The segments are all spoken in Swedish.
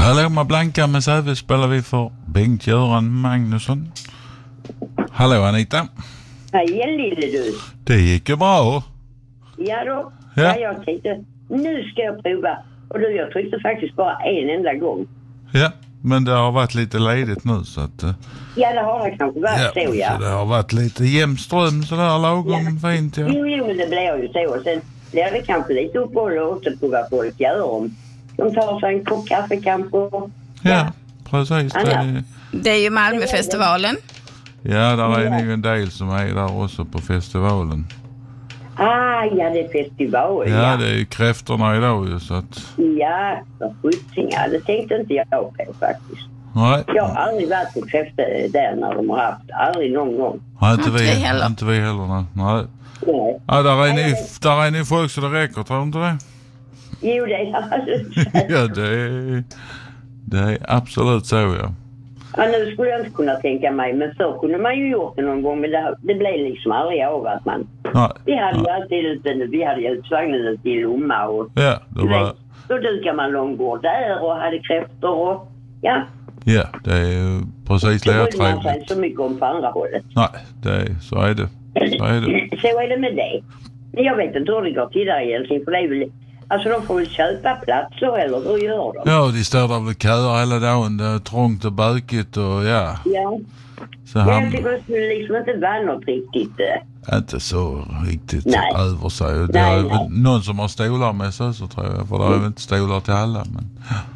Hallå med Blanka med Säve spelar vi för Bengt-Göran Magnusson. Hallå Anita. Hej lille du. Det gick ju bra. Ja då. Ja. Jag tänkte, nu ska jag prova. Och du, jag tryckte faktiskt bara en enda gång. Ja, men det har varit lite ledigt nu så att... Ja, det har det kanske varit så, ja. Så det har varit lite jämnström sådär lagom fint, ja. Jo, men det blir ju så. Och sen blir det kanske lite uppehåll också på vad folk gör om. De tar sig en kopp kaffe kanske. Ja, precis. Det är ju Malmöfestivalen. Ja, där är ju en del som är där också på festivalen. Ah, ja, det är festival. Ja, det är ju kräftorna idag ju så att... Ja, för skjutsingar. Det tänkte inte jag på faktiskt. Nej. Jag har aldrig varit på kräftor där när de har haft. Aldrig någon gång. Nej, inte vi heller. Nej. Ja, där är ni folk så det räcker, tror du inte det? Jo, det är ja, det är absolut så, ja. Ja, nu skulle jag inte kunna tänka mig, men så kunde man ju gjort det någon gång, men det blev liksom aldrig av att man... Nej. Vi hade ju alltid vi hade utsvagnet till Lomma och... Ja, då dukar man långbord där och hade kräftor och... Ja. Ja, det är ju precis lika trevligt. Det bryr man så mycket om på andra hållet. Nej, så är det. Så är det med det. Men jag vet inte hur det går till där egentligen, för det är väl... Alltså de får väl köpa platser eller hur gör de? Ja, de står där väl köer hela dagen. Det är trångt och bökigt och ja. Ja. Så jag tycker det skulle liksom inte vara något riktigt... Inte så riktigt över sig. Det är väl någon som har stolar med sig så tror jag. För det är väl inte stolar till alla. Men...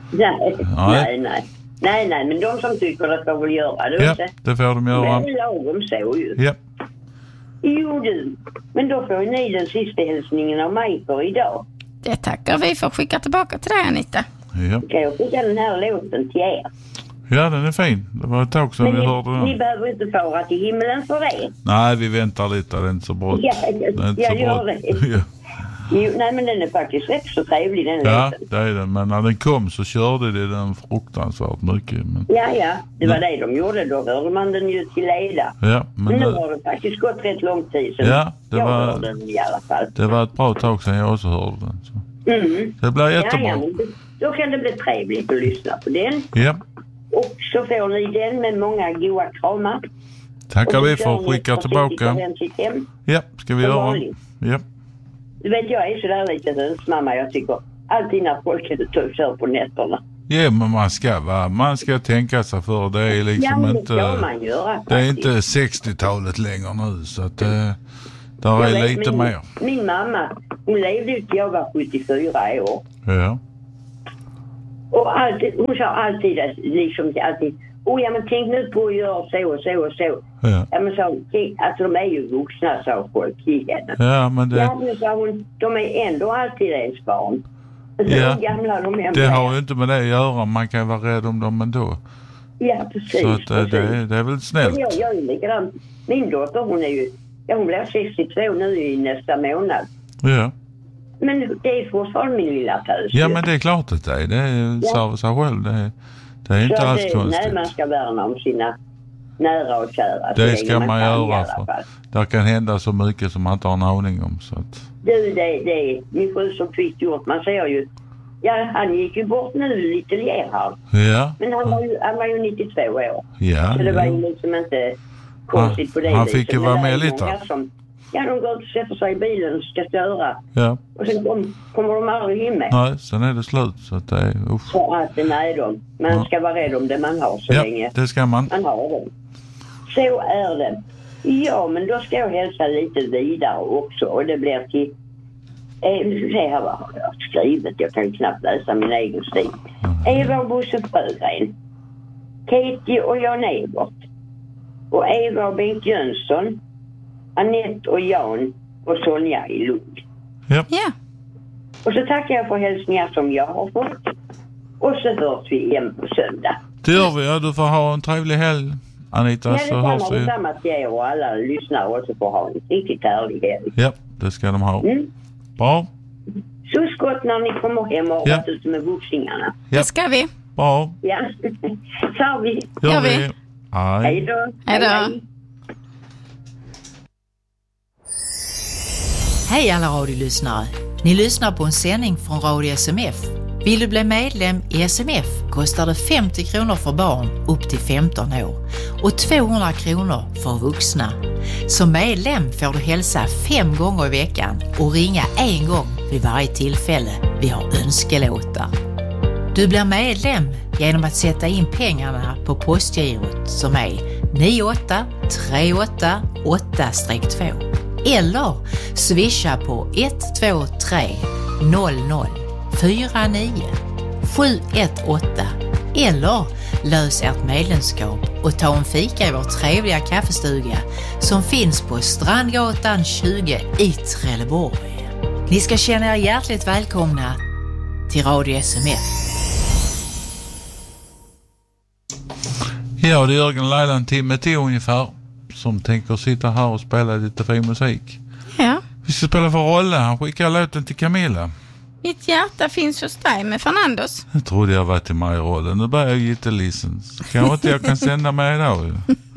Nej, men de som tycker det ska väl göra det. Ja, det får de göra. Det är lagom så ju. Ja. Jo du, men då får ni den sista hälsningen av mig för idag. Det tackar vi för. Skicka tillbaka till dig, Anita. Ja. Kan jag skicka den här låten till er? Ja, den är fin. Det var ett tag sedan vi hörde den. Ni behöver inte fara till himlen för det. Nej, vi väntar lite. Det är inte så bra. Jag gör det. Ja. Jo, nej, men den är faktiskt rätt så trevlig den låten. Ja, det är den. Men när den kom så körde det den fruktansvärt mycket. Men... Ja, det var det de gjorde. Då hörde man den ju till leda. Ja, men nu har det faktiskt gått rätt lång tid sedan jag hörde den i alla fall. Det var ett bra tag sedan jag också hörde den. Så. Det blir jättebra. Ja, då kan det bli trevligt att lyssna på den. Ja. Och så får ni den med många goda kramar. Tackar vi för att skicka tillbaka. Ja, ska vi göra. Ja. Du vet, jag är sådär lite hönsmamma. Jag tycker alltid när folk kör på nätterna. Ja, men man ska tänka sig för. Det är liksom inte... Man göra, det är inte 60-talet längre nu så att där är lite mer. Min mamma, hon levde ut jag var 74 år. Ja. Och alltid, hon sa alltid liksom alltid, ja men tänk nu på att göra så och så och så. Ja men så, alltså de är ju vuxna, sa folk i henne. Ja men det... Ja men sa hon, de är ändå alltid ens barn. Ja, gamla de är det har ju inte med det att göra, man kan vara rädd om dem ändå. Ja precis. Så att, det är väl snällt. Jag är likadant. Min dotter hon är ju, hon blir 62 nu i nästa månad. Ja. Men det är fortfarande min lilla tös. Ja, men det är klart att det är så själv. Det är inte alls konstigt. Nej, man ska värna om sina nära och kära. Det ska man göra. Det kan hända så mycket som man inte har en aning om. Så att... Det är min fru som fick gjort. Man ser ju, han gick ju bort nu lite Gerhard. Ja. Men han var ju 92 år. Ja. Så det var ju liksom inte konstigt på det. Han fick ju vara med lite. Ja, de går ut och sätter sig i bilen och ska köra. Ja. Och sen kommer de aldrig in med. Nej, sen är det slut. Så att det är... Så att man ska vara rädd om det man har så länge. Det ska man. Man har det. Så är det. Ja, men då ska jag hälsa lite vidare också. Och det blir till... Nu ska se här vad jag har skrivit. Jag kan knappt läsa min egen stil. Eva och Bosse Frögren. Katie och Jan Ebert. Och Eva och Bengt Jönsson. Annette och Jan och Sonja i Lund. Ja. Och så tackar jag för hälsningar som jag har fått. Och så hörs vi igen på söndag. Det gör vi, ja. Du får ha en trevlig helg, Anita. Ja, det kan man samma till er och alla lyssnare också får ha en riktigt härlig helg. Ja, det ska de ha. Bra. Så skott när ni kommer hem och varit ute med vuxingarna. Ja. Det ska vi. Bra. Ja, så vi. Gör vi. Hej då. Hej då. Hej alla radiolyssnare. Ni lyssnar på en sändning från Radio SMF. Vill du bli medlem i SMF kostar det 50 kronor för barn upp till 15 år och 200 kronor för vuxna. Som medlem får du hälsa 5 gånger i veckan och ringa 1 gång vid varje tillfälle vi har önskelåtar. Du blir medlem genom att sätta in pengarna på postgirot som är 98388-2 eller swisha på 123 00 49 718 eller lös ert medlemskap och ta en fika i vår trevliga kaffestuga som finns på Strandgatan 20 i Trelleborg. Ni ska känna er hjärtligt välkomna till Radio SMF. Ja, det är Jörgen Laila en timme till ungefär som tänker sitta här och spela lite fin musik. Ja. Vi ska spela för Rolle. Han skickar låten till Camilla. Mitt hjärta finns hos dig med Fernandos. Jag trodde jag var till mig, Rolle. Nu börjar jag gitta licens. Kanske inte jag kan sända med idag.